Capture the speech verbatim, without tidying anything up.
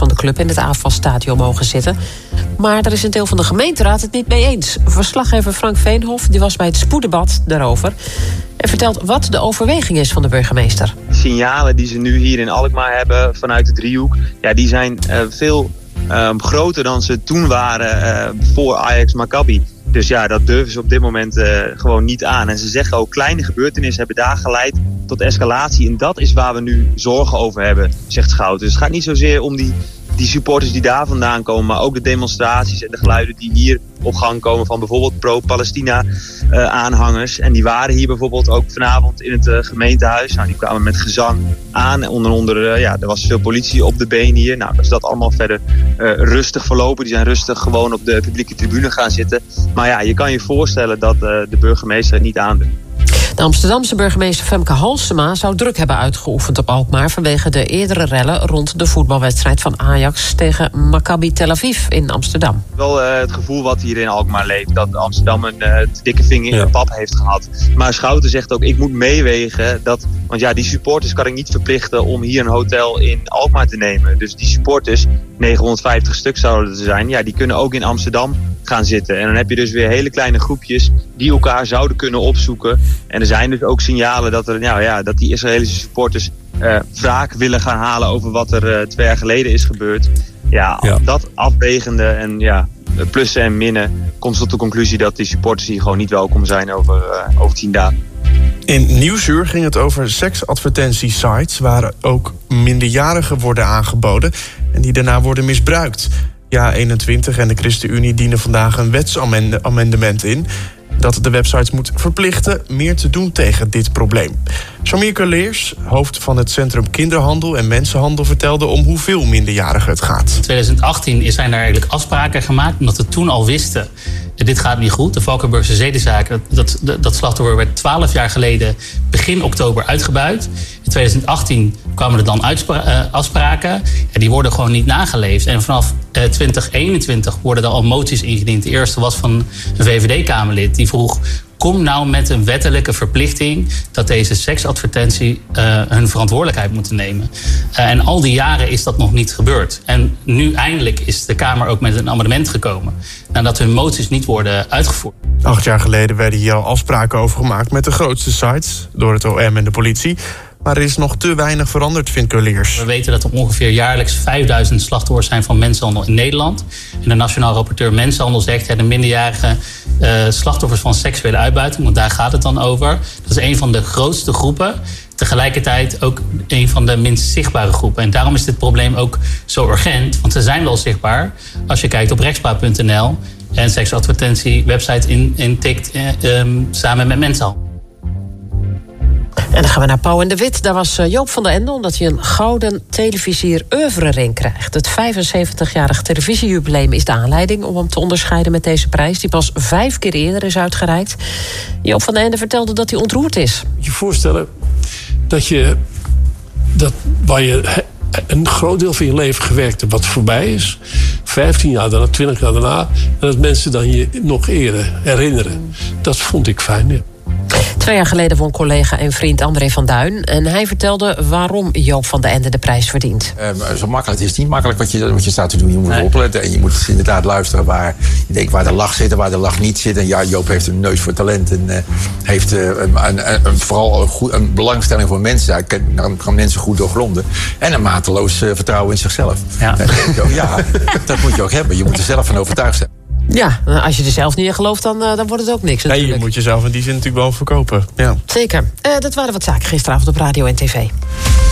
van de club in het AFAS-stadion mogen zitten. Maar daar is een deel van de gemeenteraad het niet mee eens. Verslaggever Frank Veenhoff die was bij het spoeddebat daarover en vertelt wat de overweging is van de burgemeester. De signalen die ze nu hier in Alkmaar hebben vanuit de driehoek, ja, die zijn uh, veel uh, groter dan ze toen waren uh, voor Ajax Maccabi. Dus ja, dat durven ze op dit moment uh, gewoon niet aan. En ze zeggen ook, kleine gebeurtenissen hebben daar geleid tot escalatie. En dat is waar we nu zorgen over hebben, zegt Schouten. Dus het gaat niet zozeer om die, die supporters die daar vandaan komen, maar ook de demonstraties en de geluiden die hier op gang komen van bijvoorbeeld pro-Palestina uh, aanhangers. En die waren hier bijvoorbeeld ook vanavond in het uh, gemeentehuis. Nou, die kwamen met gezang aan. Onder andere, uh, ja, er was veel politie op de been hier. Nou, is dat allemaal verder uh, rustig verlopen. Die zijn rustig gewoon op de publieke tribune gaan zitten. Maar ja, je kan je voorstellen dat uh, de burgemeester het niet aandoet. De Amsterdamse burgemeester Femke Halsema zou druk hebben uitgeoefend op Alkmaar vanwege de eerdere rellen rond de voetbalwedstrijd van Ajax tegen Maccabi Tel Aviv in Amsterdam. Wel uh, het gevoel wat hier in Alkmaar leeft, dat Amsterdam een uh, dikke vinger in ja. de pap heeft gehad. Maar Schouten zegt ook, ik moet meewegen dat, want ja, die supporters kan ik niet verplichten om hier een hotel in Alkmaar te nemen. Dus die supporters, negenhonderdvijftig stuk zouden er zijn, ja, die kunnen ook in Amsterdam gaan zitten. En dan heb je dus weer hele kleine groepjes die elkaar zouden kunnen opzoeken. En er zijn dus ook signalen dat, er, nou ja, dat die Israëlische supporters uh, wraak willen gaan halen over wat er uh, twee jaar geleden is gebeurd. Ja, ja. Dat afwegende en ja, plussen en minnen komt tot de conclusie dat die supporters hier gewoon niet welkom zijn over, uh, over tien dagen. In Nieuwsuur ging het over seksadvertentiesites waar ook minderjarigen worden aangeboden en die daarna worden misbruikt. Ja eenentwintig en de ChristenUnie dienen vandaag een wetsamendement in dat de websites moet verplichten meer te doen tegen dit probleem. Shamir Leers, hoofd van het Centrum Kinderhandel en Mensenhandel, vertelde om hoeveel minderjarigen het gaat. In twintig achttien zijn er eigenlijk afspraken gemaakt, omdat we toen al wisten, dit gaat niet goed. De Valkenburgse zedenzaak, dat, dat, dat slachtoffer werd twaalf jaar geleden begin oktober uitgebuit. In twintig achttien kwamen er dan uitspra- uh, afspraken. Ja, die worden gewoon niet nageleefd. En vanaf uh, twintig eenentwintig worden er al moties ingediend. De eerste was van een V V D-Kamerlid die vroeg, kom nou met een wettelijke verplichting dat deze seksadvertentie uh, hun verantwoordelijkheid moeten nemen. Uh, en al die jaren is dat nog niet gebeurd. En nu eindelijk is de Kamer ook met een amendement gekomen nadat hun moties niet worden uitgevoerd. Acht jaar geleden werden hier al afspraken over gemaakt met de grootste sites door het O M en de politie. Maar er is nog te weinig veranderd, vindt Leers. We weten dat er ongeveer jaarlijks vijfduizend slachtoffers zijn van mensenhandel in Nederland. En de Nationaal Rapporteur Mensenhandel zegt, ja, de minderjarige uh, slachtoffers van seksuele uitbuiting, want daar gaat het dan over. Dat is een van de grootste groepen. Tegelijkertijd ook een van de minst zichtbare groepen. En daarom is dit probleem ook zo urgent. Want ze zijn wel zichtbaar als je kijkt op rechtspraak punt n l en seksadvertentie website in, intikt uh, um, samen met mensenhandel. En dan gaan we naar Pauw en de Wit. Daar was Joop van den Ende omdat hij een gouden televisier oeuvrering krijgt. Het vijfenzeventigjarig televisiejubileum is de aanleiding om hem te onderscheiden met deze prijs, die pas vijf keer eerder is uitgereikt. Joop van den Ende vertelde dat hij ontroerd is. Je voorstellen dat je dat waar je een groot deel van je leven gewerkt hebt wat voorbij is, vijftien jaar daarna, twintig jaar daarna, en dat mensen dan je nog eren, herinneren. Dat vond ik fijn, ja. Twee jaar geleden won collega en vriend André van Duin. En hij vertelde waarom Joop van den Ende de prijs verdient. Uh, zo makkelijk, het is niet makkelijk wat je, wat je staat te doen. Je moet nee. opletten en je moet inderdaad luisteren waar je denkt waar de lach zit en waar de lach niet zit. En ja, Joop heeft een neus voor talent en uh, heeft uh, een, een, een, vooral een, goed, een belangstelling voor mensen. Hij kan, kan mensen goed doorgronden. En een mateloos uh, vertrouwen in zichzelf. Ja. Uh, ja, dat moet je ook hebben. Je moet er zelf van overtuigd zijn. Ja, als je er zelf niet in gelooft, dan, uh, dan wordt het ook niks natuurlijk. Nee, je moet jezelf in die zin natuurlijk wel verkopen. Ja. Zeker. Uh, dat waren wat zaken gisteravond op radio en tv.